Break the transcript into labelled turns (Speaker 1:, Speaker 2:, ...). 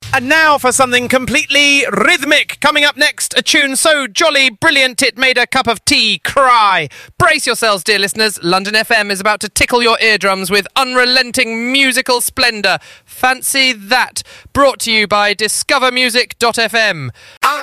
Speaker 1: And now for something completely rhythmic. Coming up next, a tune so jolly brilliant it made a cup of tea cry. Brace yourselves, dear listeners. London FM is about to tickle your eardrums with unrelenting musical splendour. Fancy that. Brought to you by discovermusic.fm.